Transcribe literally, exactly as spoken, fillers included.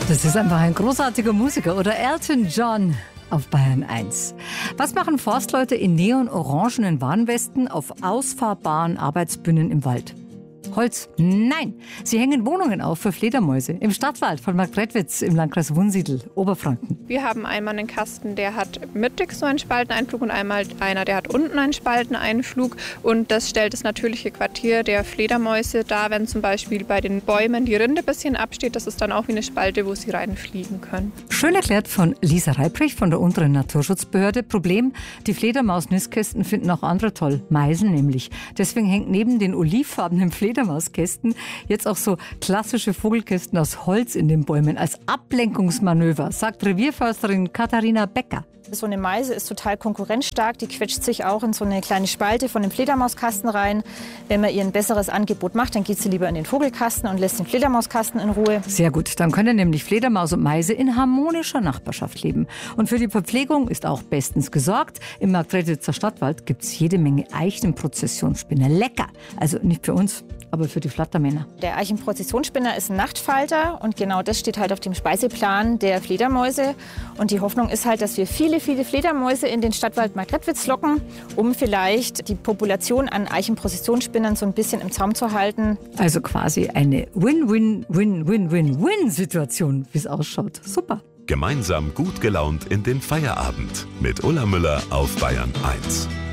Das ist einfach ein großartiger Musiker. Oder Elton John auf Bayern eins. Was machen Forstleute in neon-orangenen Warnwesten auf ausfahrbaren Arbeitsbühnen im Wald? Holz? Nein! Sie hängen Wohnungen auf für Fledermäuse im Stadtwald von Marktredwitz im Landkreis Wunsiedel, Oberfranken. Wir haben einmal einen Kasten, der hat mittig so einen Spalteneinflug und einmal einer, der hat unten einen Spalteneinflug. Und das stellt das natürliche Quartier der Fledermäuse dar, wenn zum Beispiel bei den Bäumen die Rinde ein bisschen absteht. Das ist dann auch wie eine Spalte, wo sie reinfliegen können. Schön erklärt von Lisa Reibrich von der unteren Naturschutzbehörde. Problem, die Fledermaus-Nistkästen finden auch andere toll. Meisen nämlich. Deswegen hängt neben den olivfarbenen Fledermauskästen jetzt auch so klassische Vogelkästen aus Holz in den Bäumen als Ablenkungsmanöver, sagt Revierförsterin Katharina Becker. So eine Meise ist total konkurrenzstark, die quetscht sich auch in so eine kleine Spalte von dem Fledermauskasten rein. Wenn man ihr ein besseres Angebot macht, dann geht sie lieber in den Vogelkasten und lässt den Fledermauskasten in Ruhe. Sehr gut, dann können nämlich Fledermaus und Meise in harmonischer Nachbarschaft leben. Und für die Verpflegung ist auch bestens gesorgt. Im Marktredwitzer Stadtwald gibt es jede Menge Eichenprozessionsspinner. Lecker, also nicht für uns, aber für die Flattermänner. Der Eichenprozessionsspinner ist ein Nachtfalter und genau das steht halt auf dem Speiseplan der Fledermäuse. Und die Hoffnung ist halt, dass wir viele, viele Fledermäuse in den Stadtwald Marktredwitz locken, um vielleicht die Population an Eichenprozessionsspinnern so ein bisschen im Zaum zu halten. Also quasi eine Win-Win-Win-Win-Win-Situation, wie es ausschaut. Super. Gemeinsam gut gelaunt in den Feierabend mit Ulla Müller auf Bayern eins.